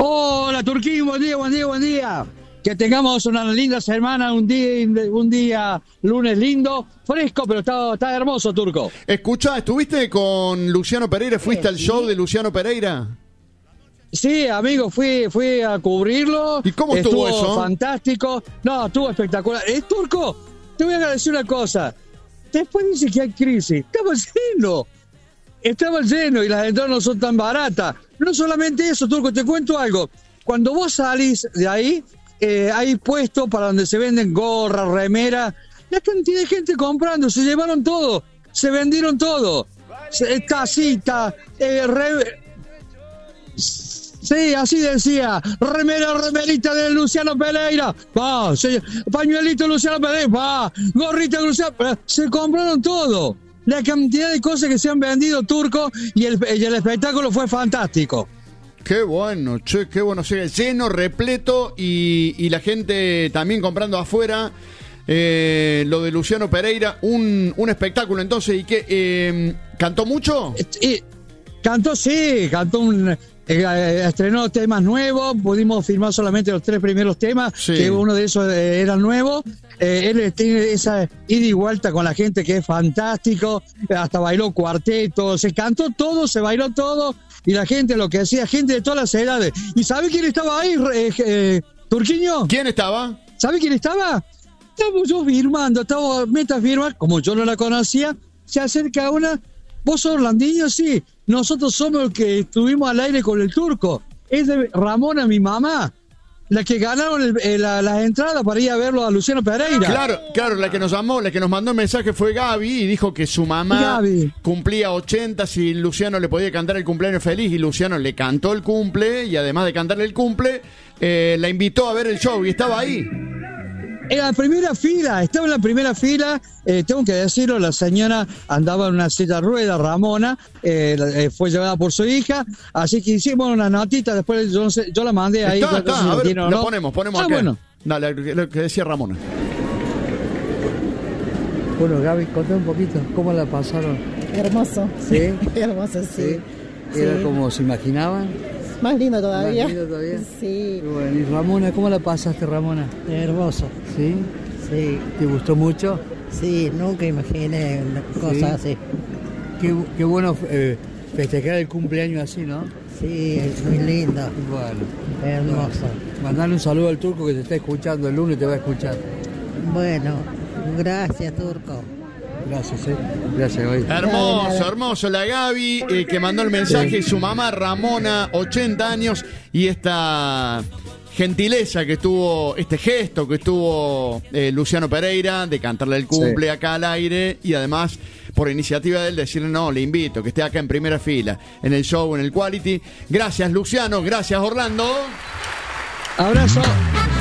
Hola, Turquín, buen día, buen día, buen día. Que tengamos una linda semana, un día lunes lindo, fresco, pero está hermoso, Turco. Escuchá, ¿estuviste con Luciano Pereira? ¿Fuiste al show de Luciano Pereira? Sí, amigo, fui a cubrirlo. ¿Y cómo estuvo eso? Fantástico. No, estuvo espectacular. Turco, te voy a decir una cosa. Después dice que hay crisis. Estaba lleno y las entradas no son tan baratas. No solamente eso, Turco, te cuento algo. Cuando vos salís de ahí, hay puestos para donde se venden gorras, remeras. La cantidad de gente comprando, se llevaron todo, se vendieron todo. Tacita, sí, así decía. Remerita de Luciano Pereira. Pañuelito de Luciano Pereira. Gorrita de Luciano Pereira. Se compraron todo. La cantidad de cosas que se han vendido, Turco, y el espectáculo fue fantástico. Qué bueno, che, qué bueno. Lleno, repleto y la gente también comprando afuera. Lo de Luciano Pereira, un espectáculo entonces. ¿Y qué? ¿Cantó mucho? Cantó estrenó temas nuevos, pudimos firmar solamente los 3 primeros temas, sí. Que uno de esos era nuevo. Él tiene esa ida y vuelta con la gente que es fantástico, hasta bailó cuarteto, se cantó todo, se bailó todo, y la gente, lo que hacía, gente de todas las edades. ¿Y sabe quién estaba ahí, Turquiño? ¿Quién estaba? ¿Sabe quién estaba? Estaba yo firmando, estaba meta firmar, como yo no la conocía, se acerca una. ¿Vos sos Orlandinho? Sí. Nosotros somos los que estuvimos al aire con el Turco. Es de Ramona, mi mamá, la que ganaron las entradas para ir a verlo a Luciano Pereira. Claro, la que nos llamó, la que nos mandó el mensaje fue Gaby y dijo que su mamá cumplía 80 si Luciano le podía cantar el cumpleaños feliz, y Luciano le cantó el cumple, y además de cantarle el cumple, la invitó a ver el show y estaba ahí. En la primera fila, estaba en la primera fila, tengo que decirlo, la señora andaba en una silla de ruedas, Ramona, fue llevada por su hija, así que hicimos una notita, después yo la mandé ahí. Está, a ver, lo ponemos acá. Bueno. Dale, lo que decía Ramona. Bueno, Gaby, contá un poquito, ¿cómo la pasaron? Hermoso. ¿Sí? Hermoso, sí. ¿Era como se imaginaban? Más lindo todavía. ¿Más lindo todavía? Sí. Bueno, y Ramona, ¿cómo la pasaste, Ramona? Hermoso. ¿Sí? Sí. ¿Te gustó mucho? Sí, nunca imaginé una cosa así. Qué bueno festejar el cumpleaños así, ¿no? Sí, es muy lindo. Bueno. Hermoso. Mandale un saludo al Turco que te está escuchando, el lunes te va a escuchar. Bueno, gracias, Turco. Gracias, hoy. Hermoso la Gaby que mandó el mensaje, su mamá Ramona, 80 años, y esta gentileza que tuvo, este gesto que tuvo Luciano Pereira de cantarle el cumple acá al aire, y además por iniciativa de él decirle no, le invito, que esté acá en primera fila, en el show, en el Quality. Gracias, Luciano, gracias, Orlando. Abrazo.